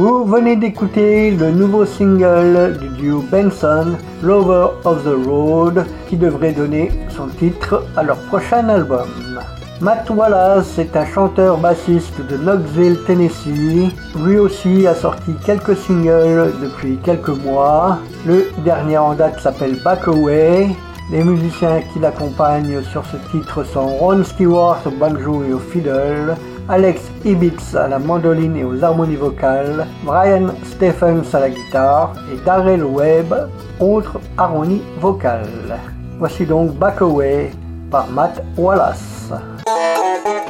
Vous venez d'écouter le nouveau single du duo Benson, Lover of the Road, qui devrait donner son titre à leur prochain album. Matt Wallace est un chanteur-bassiste de Knoxville, Tennessee. Lui aussi a sorti quelques singles depuis quelques mois. Le dernier en date s'appelle Back Away. Les musiciens qui l'accompagnent sur ce titre sont Ron Stewart au banjo et au fiddle, Alex Ibbotz à la mandoline et aux harmonies vocales, Brian Stephens à la guitare et Darrell Webb, autre harmonie vocale. Voici donc Back Away par Matt Wallace.